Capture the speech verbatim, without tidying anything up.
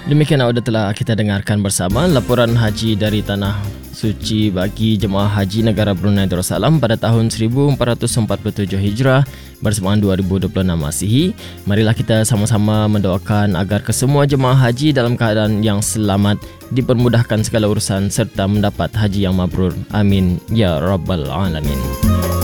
Demikian audio telah kita dengarkan bersama laporan haji dari Tanah Suci bagi jemaah haji negara Brunei Darussalam pada tahun seribu empat ratus empat puluh tujuh Hijrah bersamaan dua ribu dua puluh enam Masihi. Marilah kita sama-sama mendoakan agar kesemua jemaah haji dalam keadaan yang selamat, dipermudahkan segala urusan serta mendapat haji yang mabrur. Amin ya rabbal alamin.